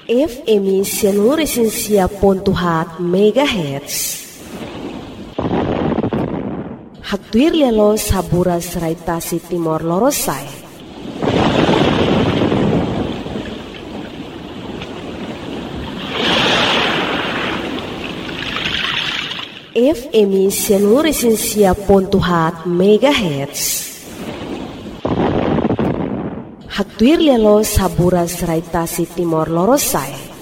FM 106.4 MHz. Hatuir lelo sabura serai Tasik Timor Lorosai. FM 106.4 MHz. Hatuir lelo sabura serai Tasik Timor Lorosai.